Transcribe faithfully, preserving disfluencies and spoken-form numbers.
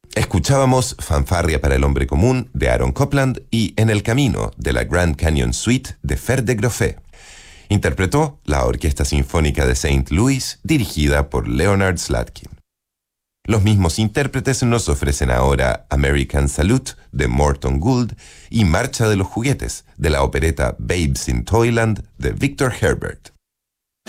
Escuchábamos Fanfarria para el hombre común de Aaron Copland y En el camino de la Grand Canyon Suite de Fer de Groffé. Interpretó la Orquesta Sinfónica de Saint Louis, dirigida por Leonard Slatkin. Los mismos intérpretes nos ofrecen ahora American Salute de Morton Gould y Marcha de los Juguetes de la opereta Babes in Toyland de Victor Herbert.